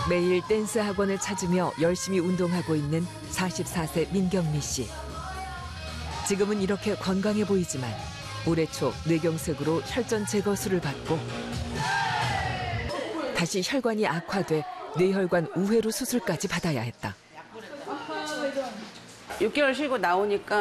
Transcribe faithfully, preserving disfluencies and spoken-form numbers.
매일 댄스 학원을 찾으며 열심히 운동하고 있는 사십사 세 민경미 씨. 지금은 이렇게 건강해 보이지만 올해 초 뇌경색으로 혈전 제거술을 받고 다시 혈관이 악화돼 뇌혈관 우회로 수술까지 받아야 했다. 육 개월 쉬고 나오니까